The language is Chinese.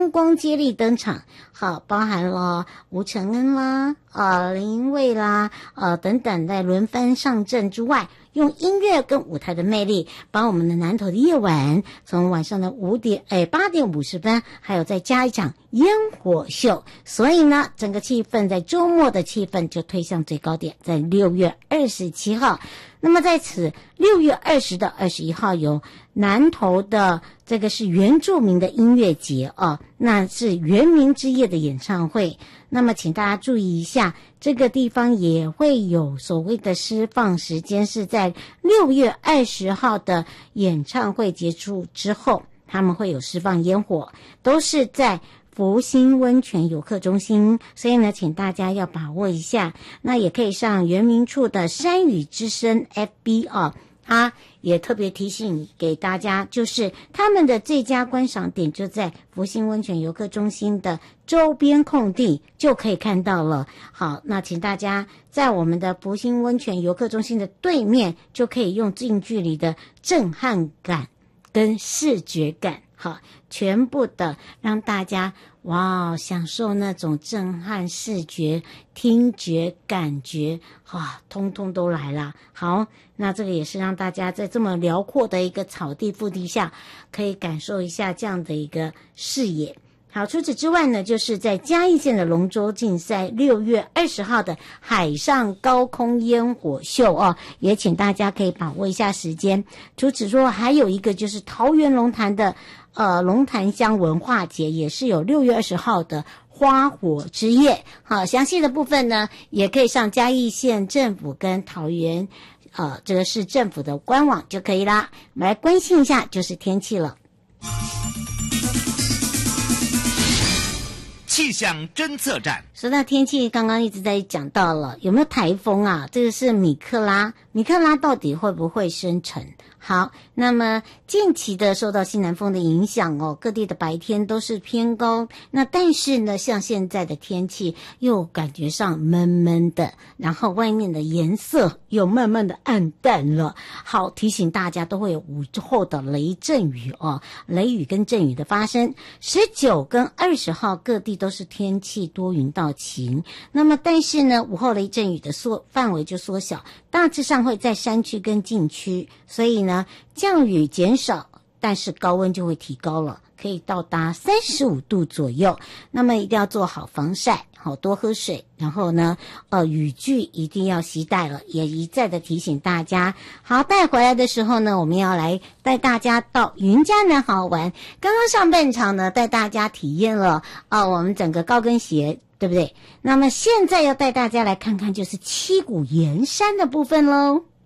光接力登场，好，包含了吴承恩啦、林蔚啦、等等在轮番上阵之外，用音乐跟舞台的魅力，把我们的南投的夜晚，从晚上的8点50分，还有再加一场烟火秀，所以呢，整个气氛在周末的气氛就推向最高点，在6月27号。那么在此6月20到21号有南投的这个是原住民的音乐节那是原民之夜的演唱会。那么请大家注意一下，这个地方也会有所谓的释放时间，是在6月20号的演唱会结束之后，他们会有释放烟火，都是在福兴温泉游客中心，所以呢，请大家要把握一下。那也可以上原民处的山雨之声 FB 也特别提醒给大家，就是他们的最佳观赏点就在福兴温泉游客中心的周边空地就可以看到了。好，那请大家在我们的福兴温泉游客中心的对面，就可以用近距离的震撼感跟视觉感，好，全部的让大家享受那种震撼视觉、听觉、感觉，通通都来了。好，那这个也是让大家在这么辽阔的一个草地腹地下，可以感受一下这样的一个视野。好，除此之外呢，就是在嘉义县的龙舟竞赛6月20号的海上高空烟火秀也请大家可以把握一下时间。除此之外，还有一个就是桃园龙潭的龙潭乡文化节，也是有6月20号的花火之夜。好，详细的部分呢，也可以上嘉义县政府跟桃园这个市政府的官网就可以啦。我们来关心一下就是天气了。 气象侦测站， 说到天气，刚刚一直在讲到了有没有台风啊？这个是米克拉到底会不会生成？好，那么近期的受到西南风的影响各地的白天都是偏高，那但是呢，像现在的天气又感觉上闷闷的，然后外面的颜色又慢慢的暗淡了。好，提醒大家都会有午后的雷阵雨雷雨跟阵雨的发生。19跟20号各地都是天气多云到晴，那么但是呢，午后雷阵雨的范围就缩小，大致上会在山区跟禁区，所以呢降雨减少，但是高温就会提高了，可以到达35度左右。那么一定要做好防晒，好多喝水，然后呢雨具一定要携带了，也一再的提醒大家。好，带回来的时候呢，我们要来带大家到云嘉南好玩。刚刚上半场呢带大家体验了我们整个高跟鞋，对不对？那么现在要带大家来看看就是七股盐山的部分咯。